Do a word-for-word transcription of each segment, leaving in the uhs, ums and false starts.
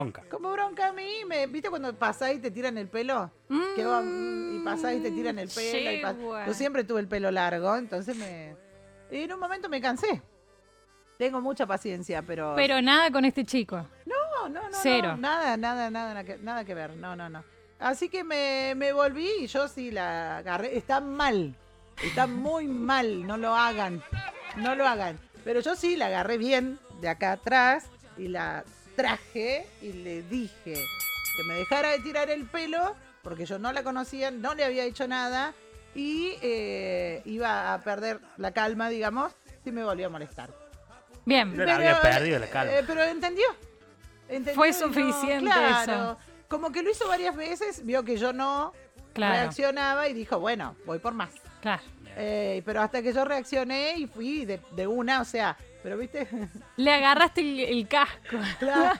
Bronca. Como bronca a mí, me, ¿viste cuando pasás y te tiran el pelo? Mm, Que vos, mm, y pasás y te tiran el pelo. Y pas- yegua. Yo siempre tuve el pelo largo, entonces me... Y en un momento me cansé. Tengo mucha paciencia, pero... Pero nada con este chico. No, no, no, no, Cero. nada, nada, nada, nada que, nada que ver, no, no, no. Así que me, me volví y yo sí la agarré. Está mal, está muy mal, no lo hagan, no lo hagan. Pero yo sí la agarré bien de acá atrás y la traje y le dije que me dejara de tirar el pelo porque yo no la conocía, no le había hecho nada y eh, iba a perder la calma, digamos, si me volvía a molestar. Bien. Yo la había perdido la calma. eh, pero entendió. ¿Entendió? Fue Y no, suficiente claro, eso. como que lo hizo varias veces, vio que yo no Claro. reaccionaba y dijo, bueno, voy por más. Claro. Eh, pero hasta que yo reaccioné y fui de, de una, o sea, pero viste, Le agarraste el, el casco. claro.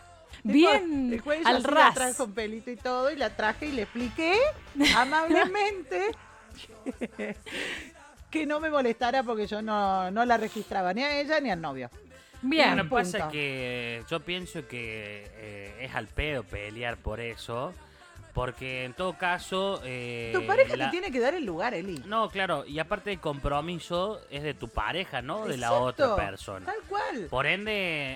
Bien, El cuello al así la traje ras. con pelito y todo, y la traje y le expliqué amablemente que, que no me molestara porque yo no, no la registraba ni a ella ni al novio. Bien. Bueno, pasa punto. que yo pienso que eh, es al pedo pelear por eso, porque en todo caso... eh, Tu pareja la- te tiene que dar el lugar, Eli. No, claro, y aparte el compromiso es de tu pareja, no de la Exacto, otra persona. Tal cual. Por ende,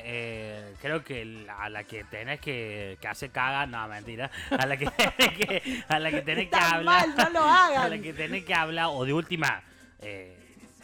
eh, creo que la- a la que tenés que, que hacer caga, no, mentira, a la que tenés que, a la que, tenés que Está hablar, mal, no lo hagan. a la que tenés que hablar, o de última, eh,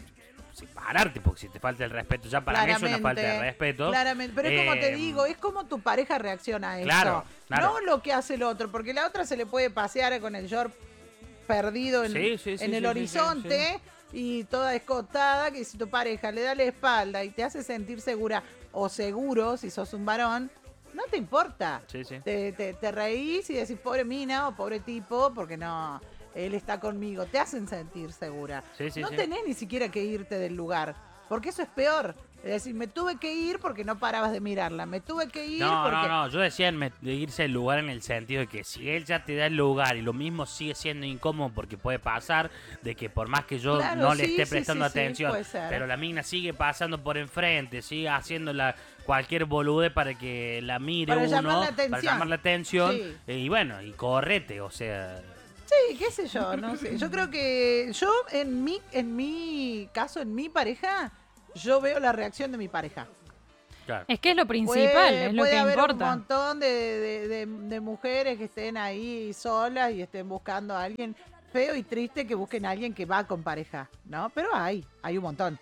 separarte, porque si te falta el respeto, ya para mí es una falta de respeto. Claramente, pero es como te Eh, digo, es como tu pareja reacciona a eso. Claro, claro. No lo que hace el otro, porque la otra se le puede pasear con el short perdido en, Sí, sí, sí, en el sí, sí, horizonte y toda escotada, que si tu pareja le da la espalda y te hace sentir segura o seguro, si sos un varón, no te importa. Sí, sí. Te, te, te reís y decís, pobre mina o pobre tipo, porque no, él está conmigo. Te hacen sentir segura. Sí, sí, no sí. tenés ni siquiera que irte del lugar, porque eso es peor. Es decir, me tuve que ir porque no parabas de mirarla. Me tuve que ir No, porque... no, no, yo decía en me- de irse del lugar en el sentido de que si él ya te da el lugar y lo mismo sigue siendo incómodo porque puede pasar, de que por más que yo Claro, no le sí, esté sí, prestando sí, sí, atención, puede ser. pero la mina sigue pasando por enfrente, sigue haciendo la, cualquier bolude para que la mire Para uno, llamar la para atención. llamar la atención, Sí. eh, y bueno, y correte, o sea... Sí, qué sé yo, no sé. Yo creo que yo en mi, en mi caso, en mi pareja, yo veo la reacción de mi pareja. Claro. Es que es lo principal, Puede, es lo puede que haber importa. un montón de, de- de- de mujeres que estén ahí solas y estén buscando a alguien feo y triste que busquen a alguien que va con pareja, ¿no? Pero hay, hay un montón.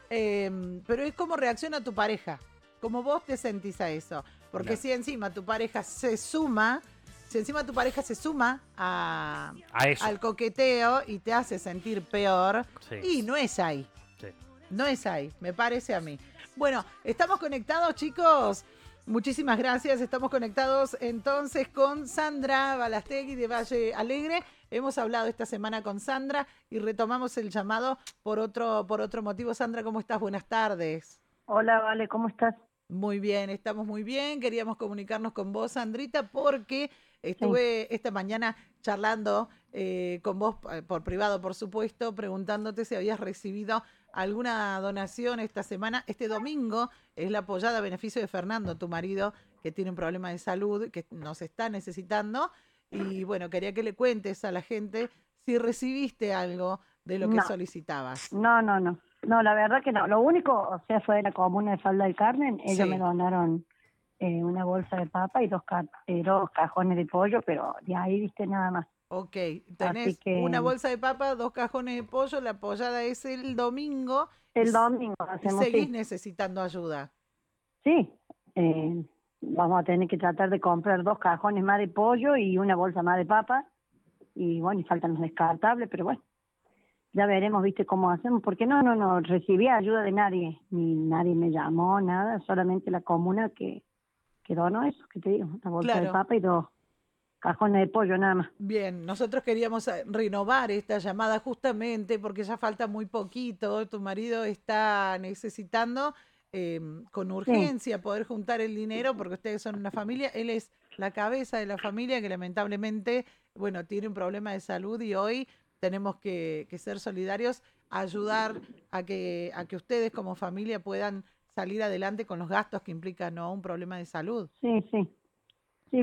Eh, pero es como reacciona tu pareja, como vos te sentís a eso. Porque Claro. si encima tu pareja se suma, si encima tu pareja se suma a, A eso. al coqueteo y te hace sentir peor, Sí. y no es ahí. Sí. No es ahí, me parece a mí. Bueno, estamos conectados, chicos. Muchísimas gracias. Estamos conectados entonces con Sandra Balastegui de Valle Alegre. Hemos hablado esta semana con Sandra y retomamos el llamado por otro, por otro motivo. Sandra, ¿cómo estás? Buenas tardes. Hola, Vale, ¿cómo estás? Muy bien, estamos muy bien. Queríamos comunicarnos con vos, Sandrita, porque estuve esta mañana charlando eh, con vos eh, por privado, por supuesto, preguntándote si habías recibido alguna donación esta semana. Este domingo es la apoyada a beneficio de Fernando, tu marido, que tiene un problema de salud, que nos está necesitando. Y bueno, quería que le cuentes a la gente si recibiste algo de lo que No. solicitabas. No, no, no. No, la verdad que no. Lo único, o sea, fue de la comuna de Falda del Carmen. Ellos Sí. me donaron eh, una bolsa de papa y dos, ca- eh, dos cajones de pollo, pero de ahí, viste, nada más. Ok, tenés Así que- una bolsa de papa, dos cajones de pollo, la apoyada es el domingo. El y- domingo Y hacemos, seguís sí. necesitando ayuda. Sí. Eh, vamos a tener que tratar de comprar dos cajones más de pollo y una bolsa más de papa. Y bueno, y faltan los descartables, pero bueno. Ya veremos, viste, cómo hacemos, porque no, no, no, recibí ayuda de nadie, ni nadie me llamó, nada, solamente la comuna que, que donó eso, que te digo, una bolsa Claro. de papa y dos cajones de pollo nada más. Bien, nosotros queríamos eh, renovar esta llamada justamente porque ya falta muy poquito. Tu marido está necesitando eh, con urgencia poder juntar el dinero porque ustedes son una familia. Él es la cabeza de la familia que lamentablemente, bueno, tiene un problema de salud y hoy tenemos que, que ser solidarios, ayudar a que, a que ustedes como familia puedan salir adelante con los gastos que implican, ¿no?, un problema de salud. Sí, sí,